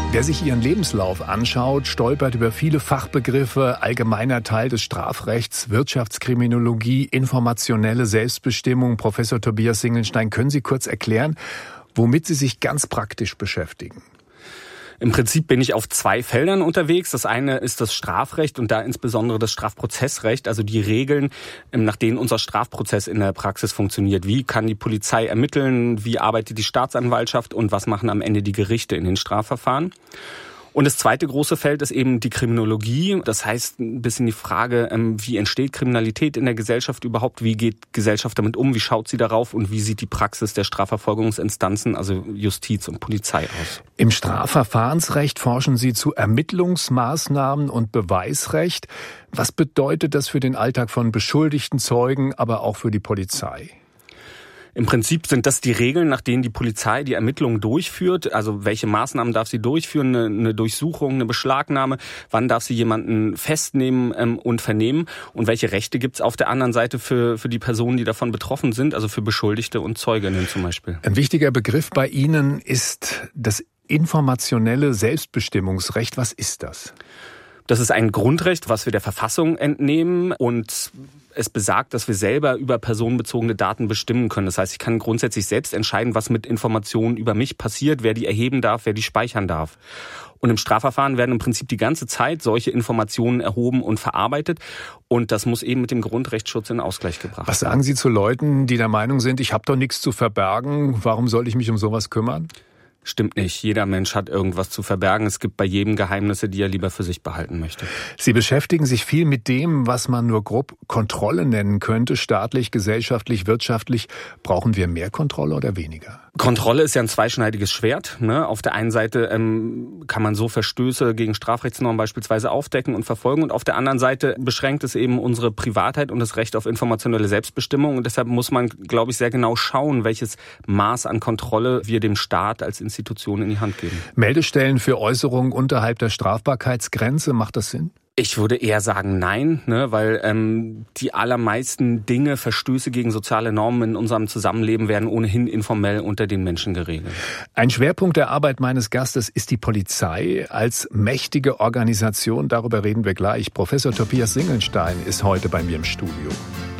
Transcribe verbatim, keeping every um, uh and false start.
Wer sich Ihren Lebenslauf anschaut, stolpert über viele Fachbegriffe, allgemeiner Teil des Strafrechts, Wirtschaftskriminologie, informationelle Selbstbestimmung. Professor Tobias Singelstein, können Sie kurz erklären, womit Sie sich ganz praktisch beschäftigen? Im Prinzip bin ich auf zwei Feldern unterwegs. Das eine ist das Strafrecht und da insbesondere das Strafprozessrecht, also die Regeln, nach denen unser Strafprozess in der Praxis funktioniert. Wie kann die Polizei ermitteln, wie arbeitet die Staatsanwaltschaft und was machen am Ende die Gerichte in den Strafverfahren. Und das zweite große Feld ist eben die Kriminologie. Das heißt ein bisschen die Frage, wie entsteht Kriminalität in der Gesellschaft überhaupt? Wie geht Gesellschaft damit um? Wie schaut sie darauf? Und wie sieht die Praxis der Strafverfolgungsinstanzen, also Justiz und Polizei, aus? Im Strafverfahrensrecht forschen Sie zu Ermittlungsmaßnahmen und Beweisrecht. Was bedeutet das für den Alltag von Beschuldigten, Zeugen, aber auch für die Polizei? Im Prinzip sind das die Regeln, nach denen die Polizei die Ermittlungen durchführt. Also welche Maßnahmen darf sie durchführen? Eine, eine Durchsuchung, eine Beschlagnahme? Wann darf sie jemanden festnehmen ähm, und vernehmen? Und welche Rechte gibt es auf der anderen Seite für, für die Personen, die davon betroffen sind? Also für Beschuldigte und Zeuginnen zum Beispiel. Ein wichtiger Begriff bei Ihnen ist das informationelle Selbstbestimmungsrecht. Was ist das? Das ist ein Grundrecht, was wir der Verfassung entnehmen und es besagt, dass wir selber über personenbezogene Daten bestimmen können. Das heißt, ich kann grundsätzlich selbst entscheiden, was mit Informationen über mich passiert, wer die erheben darf, wer die speichern darf. Und im Strafverfahren werden im Prinzip die ganze Zeit solche Informationen erhoben und verarbeitet. Und das muss eben mit dem Grundrechtsschutz in Ausgleich gebracht werden. Was sagen Sie zu Leuten, die der Meinung sind, ich habe doch nichts zu verbergen, warum soll ich mich um sowas kümmern? Stimmt nicht. Jeder Mensch hat irgendwas zu verbergen. Es gibt bei jedem Geheimnisse, die er lieber für sich behalten möchte. Sie beschäftigen sich viel mit dem, was man nur grob Kontrolle nennen könnte. Staatlich, gesellschaftlich, wirtschaftlich. Brauchen wir mehr Kontrolle oder weniger? Kontrolle ist ja ein zweischneidiges Schwert. Ne? Auf der einen Seite ähm, kann man so Verstöße gegen Strafrechtsnormen beispielsweise aufdecken und verfolgen. Und auf der anderen Seite beschränkt es eben unsere Privatheit und das Recht auf informationelle Selbstbestimmung. Und deshalb muss man, glaube ich, sehr genau schauen, welches Maß an Kontrolle wir dem Staat als Institution in die Hand geben. Meldestellen für Äußerungen unterhalb der Strafbarkeitsgrenze, macht das Sinn? Ich würde eher sagen nein, ne, weil ähm, die allermeisten Dinge, Verstöße gegen soziale Normen in unserem Zusammenleben werden ohnehin informell unter den Menschen geregelt. Ein Schwerpunkt der Arbeit meines Gastes ist die Polizei als mächtige Organisation. Darüber reden wir gleich. Professor Tobias Singelstein ist heute bei mir im Studio.